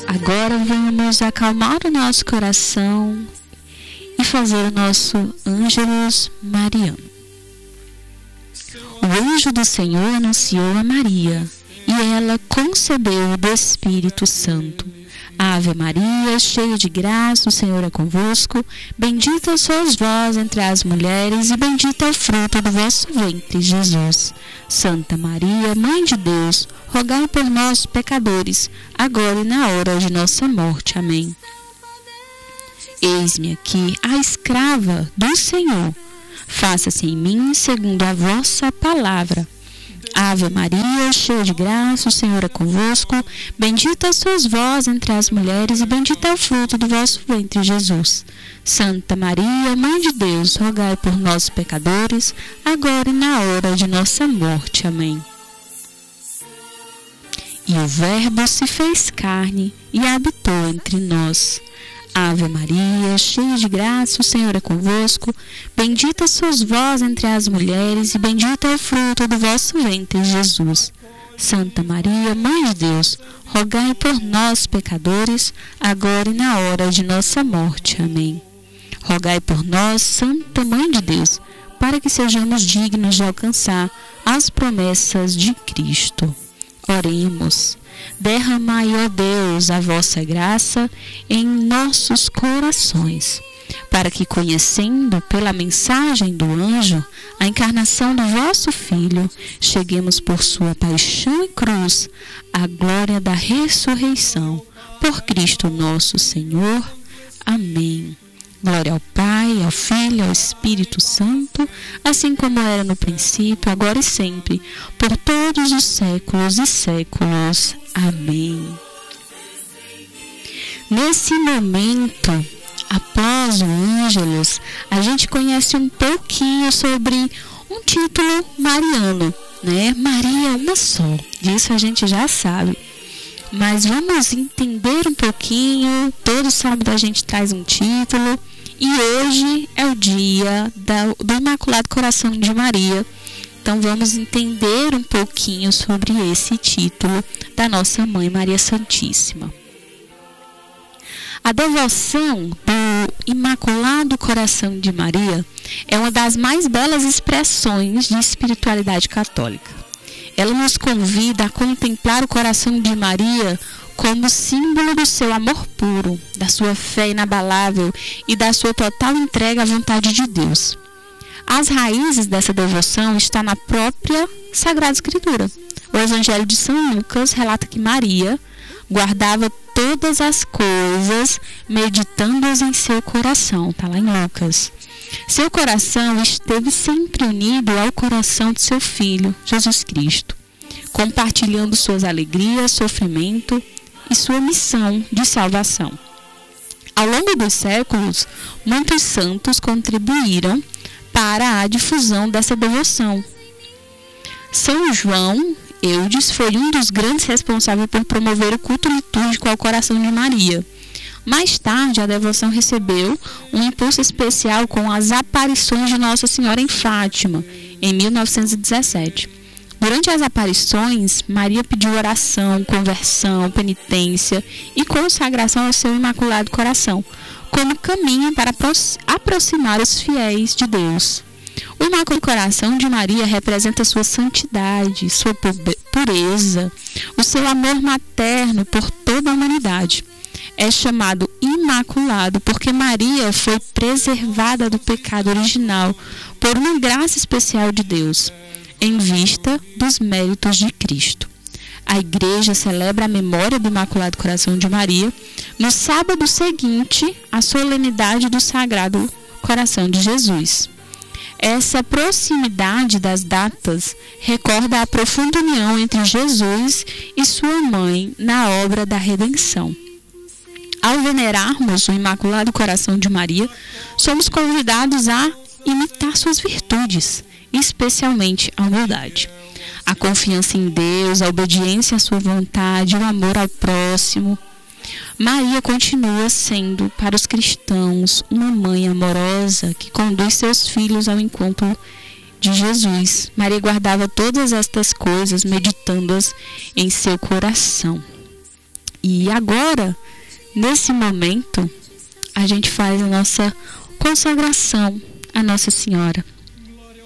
Agora vamos acalmar o nosso coração e fazer o nosso Ângelus Mariano. O anjo do Senhor anunciou a Maria, e ela concebeu do Espírito Santo. Ave Maria, cheia de graça, o Senhor é convosco. Bendita sois vós entre as mulheres, e bendito é o fruto do vosso ventre, Jesus. Santa Maria, Mãe de Deus, rogai por nós, pecadores, agora e na hora de nossa morte. Amém. Eis-me aqui, a escrava do Senhor. Faça-se em mim segundo a vossa palavra. Ave Maria, cheia de graça, o Senhor é convosco. Bendita sois vós entre as mulheres, e bendito é o fruto do vosso ventre, Jesus. Santa Maria, Mãe de Deus, rogai por nós, pecadores, agora e na hora de nossa morte. Amém. E o Verbo se fez carne e habitou entre nós. Ave Maria, cheia de graça, o Senhor é convosco. Bendita sois vós entre as mulheres, e bendito é o fruto do vosso ventre, Jesus. Santa Maria, Mãe de Deus, rogai por nós, pecadores, agora e na hora de nossa morte. Amém. Rogai por nós, Santa Mãe de Deus, para que sejamos dignos de alcançar as promessas de Cristo. Oremos. Derramai, ó Deus, a vossa graça em nossos corações, para que, conhecendo pela mensagem do anjo a encarnação do vosso Filho, cheguemos por sua paixão e cruz à glória da ressurreição. Por Cristo nosso Senhor. Amém. Glória ao Pai, ao Filho, ao Espírito Santo, assim como era no princípio, agora e sempre, por todos os séculos e séculos. Amém. Nesse momento, após o Ângelus, a gente conhece um pouquinho sobre um título mariano, né? Maria uma só, disso a gente já sabe. Mas vamos entender um pouquinho, todo sábado a gente traz um título. E hoje é o dia do Imaculado Coração de Maria. Então vamos entender um pouquinho sobre esse título da nossa Mãe Maria Santíssima. A devoção do Imaculado Coração de Maria é uma das mais belas expressões de espiritualidade católica. Ela nos convida a contemplar o coração de Maria como símbolo do seu amor puro, da sua fé inabalável e da sua total entrega à vontade de Deus. As raízes dessa devoção estão na própria Sagrada Escritura. O Evangelho de São Lucas relata que Maria guardava todas as coisas, meditando-as em seu coração. Está lá em Lucas. Seu coração esteve sempre unido ao coração de seu Filho, Jesus Cristo, compartilhando suas alegrias, sofrimento e sua missão de salvação. Ao longo dos séculos, muitos santos contribuíram para a difusão dessa devoção. São João Eudes foi um dos grandes responsáveis por promover o culto litúrgico ao coração de Maria. Mais tarde, a devoção recebeu um impulso especial com as aparições de Nossa Senhora em Fátima, em 1917. Durante as aparições, Maria pediu oração, conversão, penitência e consagração ao seu Imaculado Coração, como caminho para aproximar os fiéis de Deus. O Imaculado Coração de Maria representa sua santidade, sua pureza, o seu amor materno por toda a humanidade. É chamado Imaculado porque Maria foi preservada do pecado original por uma graça especial de Deus, em vista dos méritos de Cristo. A Igreja celebra a memória do Imaculado Coração de Maria no sábado seguinte à solenidade do Sagrado Coração de Jesus. Essa proximidade das datas recorda a profunda união entre Jesus e sua mãe na obra da redenção. Ao venerarmos o Imaculado Coração de Maria, somos convidados a imitar suas virtudes, especialmente a humildade, a confiança em Deus, a obediência à sua vontade, o amor ao próximo. Maria continua sendo, para os cristãos, uma mãe amorosa que conduz seus filhos ao encontro de Jesus. Maria guardava todas estas coisas, meditando-as em seu coração. E agora, nesse momento, a gente faz a nossa consagração à Nossa Senhora.